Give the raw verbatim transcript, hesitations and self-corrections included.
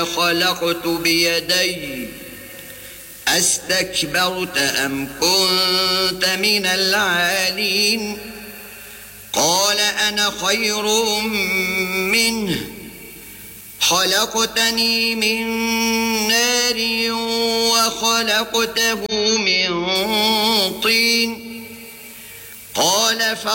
لما خلقت بيدي أستكبرت أم كنت من العالين قال أنا خير منه خلقتني من نار وخلقته من طين قال